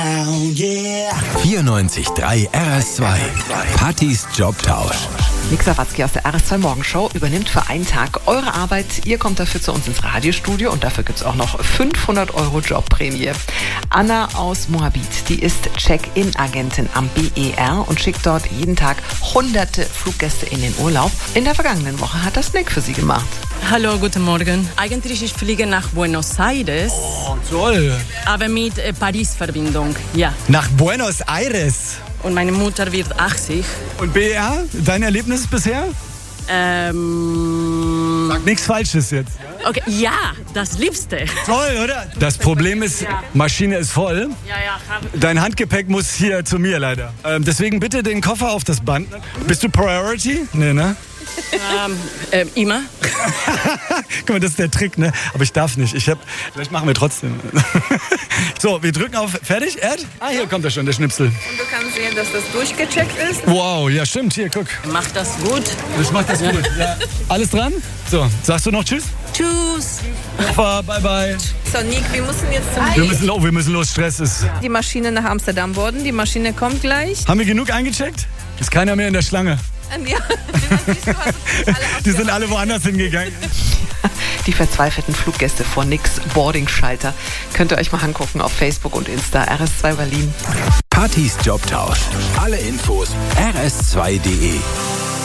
94.3 RS2. Pattys Jobtausch. Nick Sawatzki aus der RS2 Morgenshow übernimmt für einen Tag eure Arbeit. Ihr kommt dafür zu uns ins Radiostudio und dafür gibt's auch noch 500 € Jobprämie. Anna aus Moabit, die ist Check-in-Agentin am BER und schickt dort jeden Tag hunderte Fluggäste in den Urlaub. In der vergangenen Woche hat das Nick für sie gemacht. Hallo, guten Morgen. Eigentlich ich fliege nach Buenos Aires. Oh, toll. Aber mit Paris-Verbindung, ja. Nach Buenos Aires. Und meine Mutter wird 80. Und BER, dein Erlebnis bisher? Sag nichts Falsches jetzt. Okay, ja, das Liebste. Toll, oder? Das Problem ist, Maschine ist voll. Ja, Dein Handgepäck muss hier zu mir leider. Deswegen bitte den Koffer auf das Band. Bist du Priority? Nee, ne? Immer. Guck mal, das ist der Trick, ne? Aber ich darf nicht. Vielleicht machen wir trotzdem. So, wir drücken auf. Fertig, Erd? Hier kommt er schon, der Schnipsel. Und du kannst sehen, dass das durchgecheckt ist. Wow, ja stimmt, hier, guck. Macht das gut. Ich mach das gut. Ja. Alles dran? So, sagst du noch Tschüss? Tschüss. Koffer, bye bye. So, Nick, wir müssen jetzt zum Wir müssen los, Stress ist. die Maschine nach Amsterdam boarden. Die Maschine kommt gleich. Haben wir genug eingecheckt? Ist keiner mehr in der Schlange. Ja, Die sind alle woanders hingegangen. Die verzweifelten Fluggäste vor Nicks Boarding-Schalter könnt ihr euch mal angucken auf Facebook und Insta RS2 Berlin. Pattys Jobtausch. Alle Infos rs2.de.